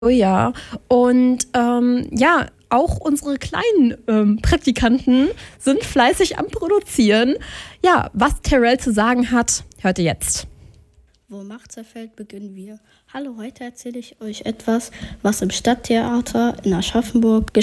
Oh ja, und ja, auch unsere kleinen Praktikanten sind fleißig am Produzieren. Ja, was Terrell zu sagen hat, hört ihr jetzt. Wo Macht zerfällt, beginnen wir. Hallo, heute erzähle ich euch etwas, was im Stadttheater in Aschaffenburg